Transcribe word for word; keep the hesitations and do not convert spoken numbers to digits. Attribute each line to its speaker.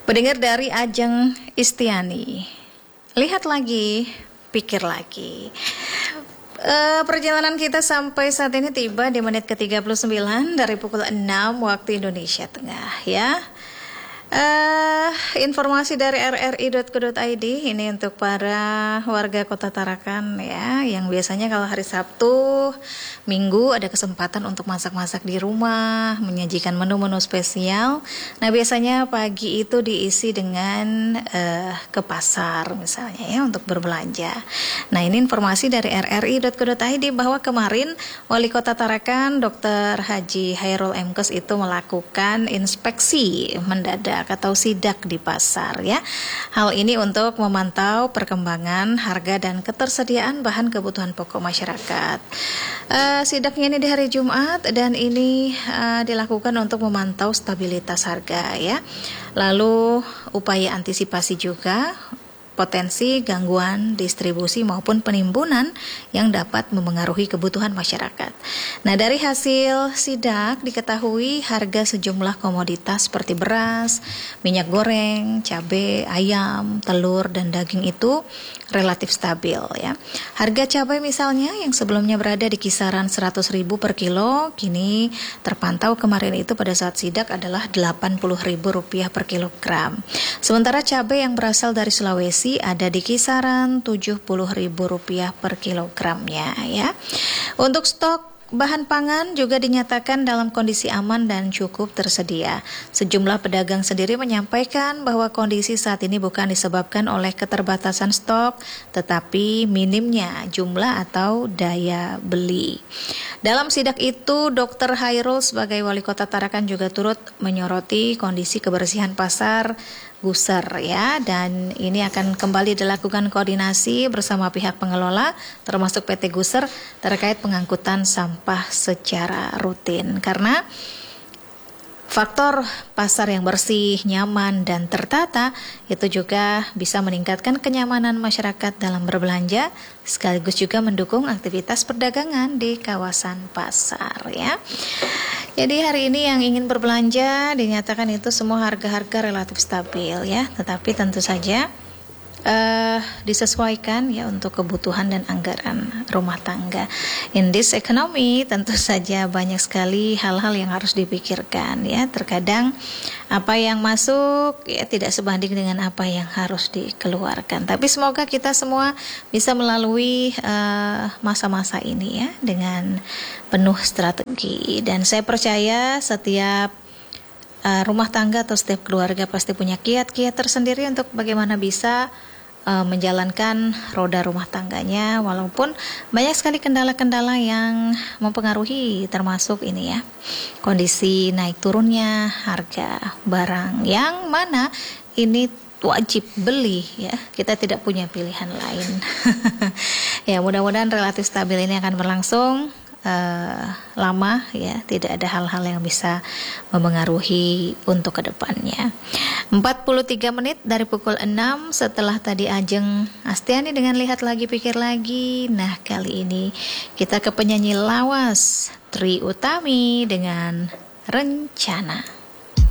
Speaker 1: Pendengar dari Ajeng Istiani, lihat lagi, pikir lagi. Uh, perjalanan kita sampai saat ini tiba di menit ke tiga puluh sembilan dari pukul enam waktu Indonesia Tengah, ya. Uh, informasi dari r r i dot co dot i d ini untuk para warga Kota Tarakan, ya, yang biasanya kalau hari Sabtu, Minggu ada kesempatan untuk masak-masak di rumah, menyajikan menu-menu spesial. Nah, biasanya pagi itu diisi dengan uh, ke pasar misalnya, ya, untuk berbelanja. Nah, ini informasi dari r r i dot co dot i d bahwa kemarin Wali Kota Tarakan Dokter Haji Hairul Emkes itu melakukan inspeksi mendadak atau sidak di pasar, ya. Hal ini untuk memantau perkembangan harga dan ketersediaan bahan kebutuhan pokok masyarakat. Uh, sidaknya ini di hari Jumat dan ini uh, dilakukan untuk memantau stabilitas harga, ya. Lalu upaya antisipasi juga potensi gangguan distribusi maupun penimbunan yang dapat memengaruhi kebutuhan masyarakat. Nah, dari hasil sidak diketahui harga sejumlah komoditas seperti beras, minyak goreng, cabai, ayam, telur, dan daging itu relatif stabil, ya. Harga cabai misalnya yang sebelumnya berada di kisaran seratus ribu per kilo, kini terpantau kemarin itu pada saat sidak adalah delapan puluh ribu rupiah per kilogram. Sementara cabai yang berasal dari Sulawesi ada di kisaran tujuh puluh ribu rupiah per kilogramnya, ya. Untuk stok bahan pangan juga dinyatakan dalam kondisi aman dan cukup tersedia. Sejumlah pedagang sendiri menyampaikan bahwa kondisi saat ini bukan disebabkan oleh keterbatasan stok, tetapi minimnya jumlah atau daya beli. Dalam sidak itu, Dokter Hairul sebagai Wali Kota Tarakan juga turut menyoroti kondisi kebersihan pasar Guser, ya, dan ini akan kembali dilakukan koordinasi bersama pihak pengelola termasuk P T Guser terkait pengangkutan sampah secara rutin, karena faktor pasar yang bersih, nyaman, dan tertata itu juga bisa meningkatkan kenyamanan masyarakat dalam berbelanja sekaligus juga mendukung aktivitas perdagangan di kawasan pasar, ya. Jadi hari ini yang ingin berbelanja dinyatakan itu semua harga-harga relatif stabil, ya, tetapi tentu saja uh, disesuaikan, ya, untuk kebutuhan dan anggaran rumah tangga. In this economy tentu saja banyak sekali hal-hal yang harus dipikirkan, ya. Terkadang apa yang masuk, ya, tidak sebanding dengan apa yang harus dikeluarkan. Tapi semoga kita semua bisa melalui uh, masa-masa ini, ya, dengan penuh strategi. Dan saya percaya setiap uh, rumah tangga atau setiap keluarga pasti punya kiat-kiat tersendiri untuk bagaimana bisa uh, menjalankan roda rumah tangganya, walaupun banyak sekali kendala-kendala yang mempengaruhi, termasuk ini, ya, kondisi naik turunnya harga barang yang mana ini wajib beli, ya, kita tidak punya pilihan lain. Ya, mudah-mudahan relatif stabil ini akan berlangsung Uh, lama, ya, tidak ada hal-hal yang bisa memengaruhi untuk kedepannya. empat puluh tiga menit dari pukul enam setelah tadi Ajeng Astiani dengan lihat lagi pikir lagi. Nah, kali ini kita ke penyanyi lawas Trie Utami dengan Rencana.